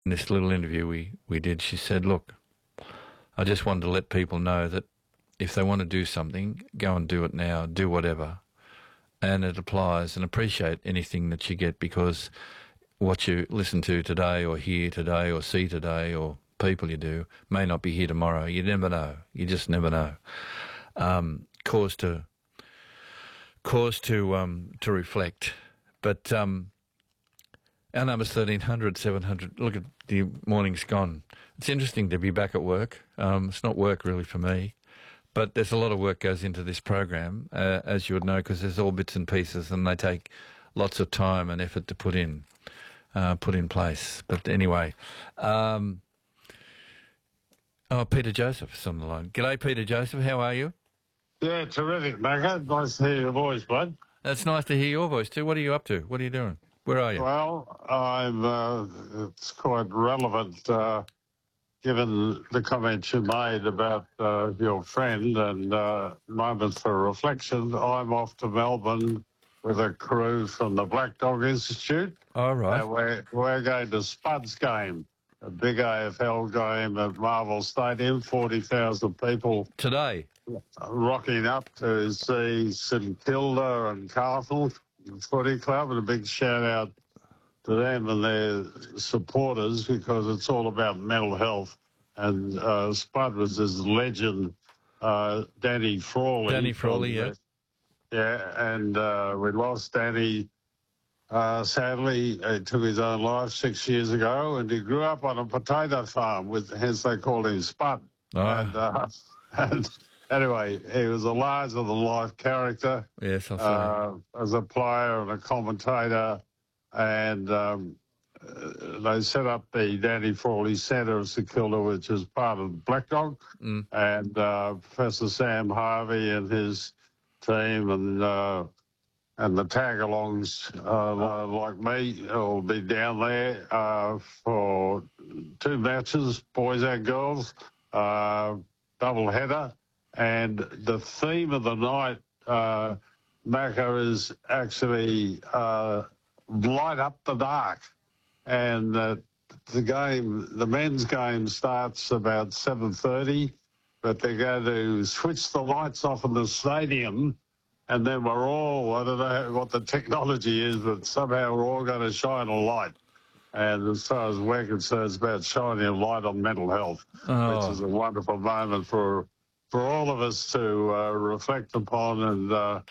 in this little interview we did, she said, look, I just wanted to let people know that if they want to do something, go and do it now, do whatever. And it applies, and appreciate anything that you get, because what you listen to today or hear today or see today or people you do may not be here tomorrow. You never know. You just never know. Cause to reflect. But our number's 1300 700. Look at the morning's gone. It's interesting to be back at work. It's not work really for me, but there's a lot of work goes into this program, as you would know, because there's all bits and pieces, and they take lots of time and effort to put in place. But anyway, Peter Joseph's on the line. G'day, Peter Joseph. How are you? Yeah, terrific, Macca. Nice to hear your voice, bud. It's nice to hear your voice too. What are you up to? What are you doing? Where are you? Well, it's quite relevant, given the comments you made about your friend, and moment for reflection. I'm off to Melbourne with a crew from the Black Dog Institute. All right. And we're going to Spud's game, a big AFL game at Marvel Stadium, 40,000 people. Today? Rocking up to see St Kilda and Castle Footy Club, and a big shout out to them and their supporters, because it's all about mental health. And Spud was his legend, Danny Frawley. Danny Frawley, yeah. Yeah, and we lost Danny. Sadly, he took his own life 6 years ago, and he grew up on a potato farm, hence they called him Spud. Oh. And anyway, he was a larger-than-life character. Yes, I'll say. As a player and a commentator, and they set up the Danny Frawley Centre of St Kilda, which is part of Black Dog, and Professor Sam Harvey and his team and the tag-alongs like me will be down there for 2 matches, boys and girls, double header. And the theme of the night, Macca, is actually light up the dark. And the men's game starts about 7:30, but they're going to switch the lights off in the stadium, and then we're all, I don't know what the technology is, but somehow we're all going to shine a light. And as far as we're concerned, it's about shining a light on mental health, which is a wonderful moment for all of us to reflect upon. And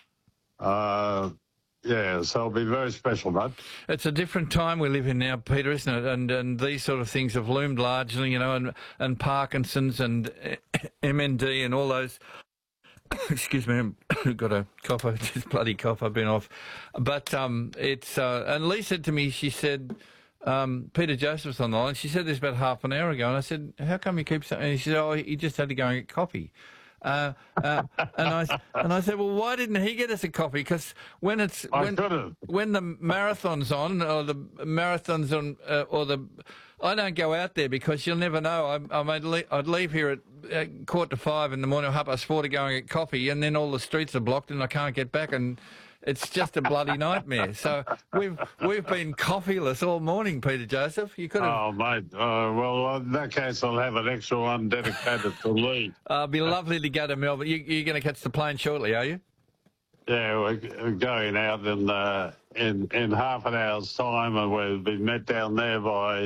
yeah, so it'll be very special, mate. It's a different time we live in now, Peter, isn't it? And these sort of things have loomed largely, you know, and Parkinson's and MND and all those. Excuse me, I've got a cough. This bloody cough. I've been off. But it's and Lee said to me, she said, Peter Joseph's on the line. She said this about half an hour ago, and I said, how come you keep saying? And she said, oh, he just had to go and get coffee. And I said, well, why didn't he get us a coffee? Because when the marathon's on, or the marathon's on, I don't go out there because you'll never know. I'd leave here at 4:45 in the morning, 4:30 to go and get coffee, and then all the streets are blocked and I can't get back, and it's just a bloody nightmare. So we've been coffeeless all morning, Peter Joseph. You could have. Oh, mate. Well, in that case, I'll have an extra one dedicated to Lee. It'd be lovely to go to Melbourne. You're going to catch the plane shortly, are you? Yeah, we're going out in half an hour's time, and we'll be met down there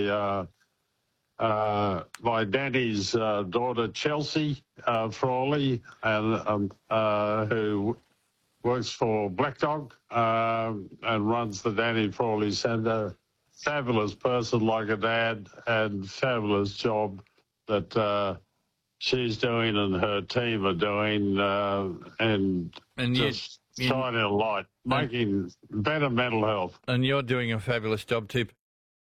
by Danny's daughter, Chelsea Frawley, and who works for Black Dog and runs the Danny Frawley Centre. Fabulous person like a dad, and fabulous job that she's doing and her team are doing, and just shining a light, making better mental health. And you're doing a fabulous job too.